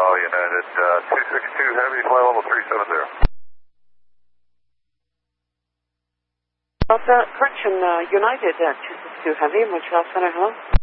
United, 262 Heavy, flight level 370. Correction, United, 262 Heavy, Montreal Center, hello?